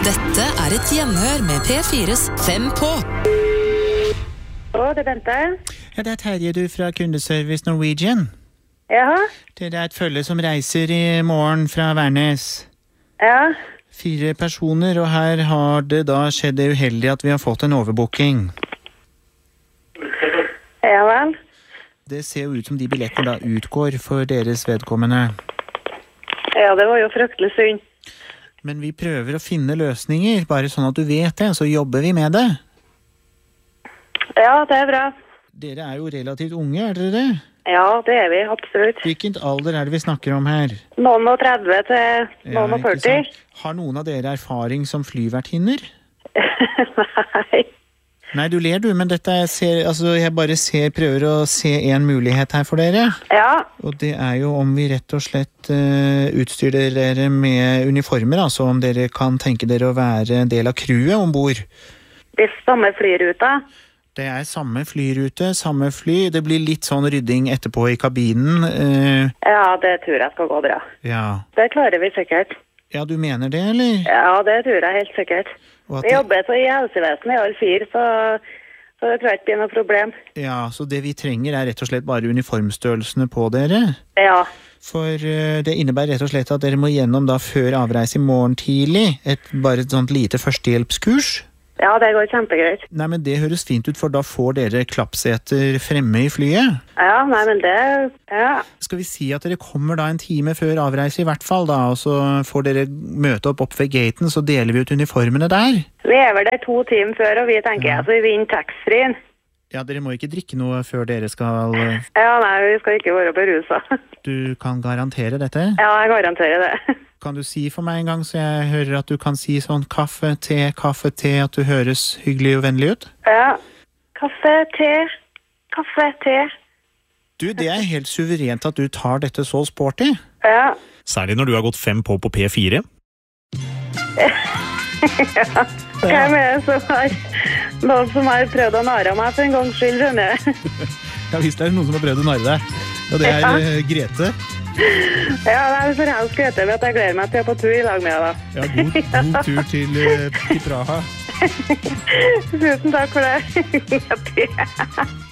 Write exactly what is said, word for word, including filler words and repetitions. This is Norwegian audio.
Dette er et gjenhør med P fires Fem på. Å, det er Bente. Ja, det er Terje du fra kundeservice Norwegian. Ja. Det er et følge som reiser i morgen fra Værnes. Ja. Fire personer, og her har det da skjedd det uheldige at vi har fått en overbooking. Ja vel. Det ser jo ut som de billettene da utgår for deres vedkommende. Ja, det var jo fryktelig synd. Men vi prøver å finne løsninger, bare sånn at du vet det, så jobber vi med det. Ja, det er bra. Dere er jo relativt unge, er dere det? Ja, det er vi, absolutt. Hvilken alder er det vi snakker om her? Noen og tretti til noen og førti. Har noen av dere erfaring som flyvertinner? Nei. Nei, du ler du, men dette er, ser, altså, jeg bare ser, prøver å se en mulighet her for dere. Ja. Og det er jo om vi rett og slett uh, utstyrer dere med uniformer, altså om dere kan tenke dere å være en del av crewet ombord. Det er samme flyruta. Det er samme flyrute, samme fly. Det blir litt sånn rydding etterpå i kabinen. Uh, ja, det tror jeg skal gå bra. Ja. Det klarer vi sikkert. Ja, du mener det, eller? Ja, det tror jeg helt sikkert. Vi det... jobber så i helsevesenet i alle fire, så, så det tror jeg ikke blir noe problem. Ja, så det vi trenger er rett og slett bare uniformstørrelsene på dere? Ja. For uh, det innebærer rett og slett at dere må gjennom da før avreise i morgen tidlig, et, bare et sånt lite førstehjelpskurs? Ja, det går kjempegreit. Nei, men det høres fint ut, for da får dere klappseter fremme i flyet. Ja, nei, men det... Ja. Skal vi si at dere kommer da en time før avreise i hvert fall da, og så får dere møte opp opp ved gaten, så deler vi ut uniformene der? Vi er vel der to timer før, og vi tenker ja. Så vi vinner taxfree. Ja, dere må ikke drikke noe før dere skal... Ja, nei, vi skal ikke være beruset. Du kan garantere dette? Ja, jeg garanterer det. Kan du si for meg en gang, så jeg hører at du kan si sånn kaffe, te, kaffe, te, at du høres hyggelig og vennlig ut? Ja, kaffe, te, kaffe, te. Du, det er helt suverent at du tar dette så sporty. Ja. Særlig når du har gått fem på på P fire. Ja, hvem er det som har, noen som har prøvd å narre meg for en gangs skyld, skjønner jeg? Ja, visst er det noen som har prøvd å narre deg. Og det er ja. uh, Grete. Ja, det er for jeg skal vite at jeg gleder meg til å på tur i lag med deg da. Ja, god, god tur til, uh, til Praha. Tusen takk for det.